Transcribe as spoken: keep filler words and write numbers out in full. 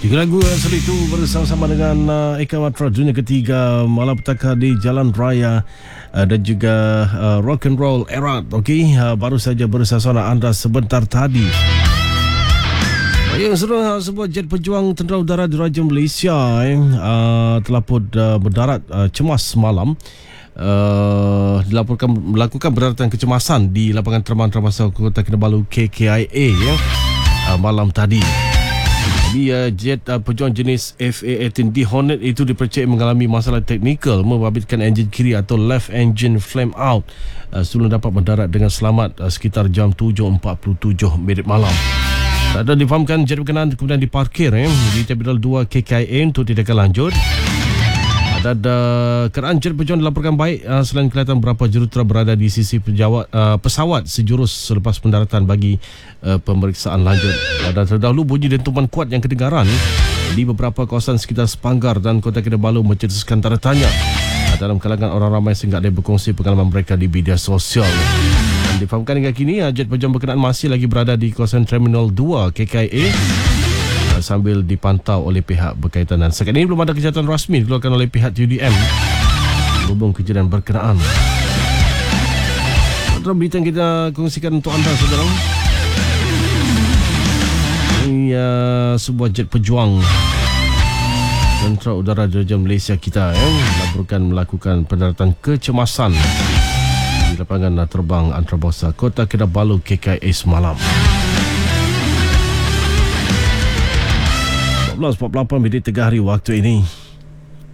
Tiga lagu asal itu bersama-sama dengan uh, Eka Matra dunia ketiga malapetaka di Jalan Raya uh, dan juga uh, Rock and Roll Era. Okey, uh, baru saja bersama anda sebentar tadi. Yang seru, sebuah jet pejuang tentera udara di Raja Malaysia eh, uh, telah pun uh, mendarat uh, cemas semalam. Uh, dilaporkan melakukan pendaratan kecemasan di lapangan terbang antarabangsa Kota Kinabalu K K I A ya, uh, malam tadi. Jadi uh, jet uh, pejuang jenis F A lapan D Hornet itu dipercayai mengalami masalah teknikal membabitkan enjin kiri atau left engine flame out uh, sebelum dapat mendarat dengan selamat uh, sekitar jam tujuh empat puluh tujuh minit malam. Dan difahamkan jet berkenaan kemudian diparkir eh, di Terminal dua K K I A untuk tindakan lanjut. Dan uh, keadaan jet pejuang dilaporkan baik uh, selain kelihatan beberapa jurutera berada di sisi pejawat, uh, pesawat sejurus selepas pendaratan bagi uh, pemeriksaan lanjut. Uh, dan terdahulu bunyi dentuman kuat yang kedengaran di beberapa kawasan sekitar Sepanggar dan Kota Kinabalu mencetuskan tanda tanya uh, dalam kalangan orang ramai sehingga ada berkongsi pengalaman mereka di media sosial. Dan difahamkan hingga kini uh, jet pejuang berkenaan masih lagi berada di kawasan Terminal dua K K I A sambil dipantau oleh pihak berkaitan. Dan sekarang ini belum ada kejadian rasmi dikeluarkan oleh pihak T U D M berhubung kejadian berkenaan. Dalam berita yang kita kongsikan untuk anda saudara, ini uh, sebuah jet pejuang tentera udara Raja Malaysia kita eh, dilaporkan melakukan pendaratan kecemasan di lapangan terbang antarabangsa Kota Kinabalu K K I A semalam. empat belas empat puluh lapan minit tengah hari waktu ini.